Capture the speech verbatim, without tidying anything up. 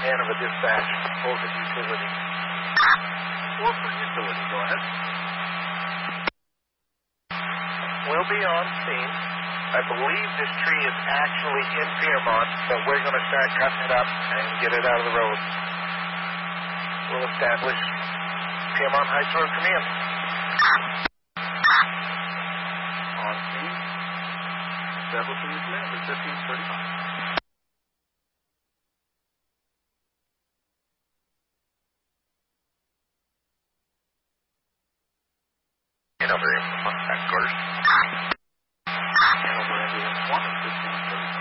Hanover dispatch, Open utility. Open utility, go ahead. We'll be on scene. I believe this tree is actually in Piermont, but we're going to start cutting it up and get it out of the road. We'll establish Piermont Heights Road Command. On scene. Establishing your command at fifteen thirty-five. Hanover, contact course. Hanover, ambulance one, fifteen thirty-five.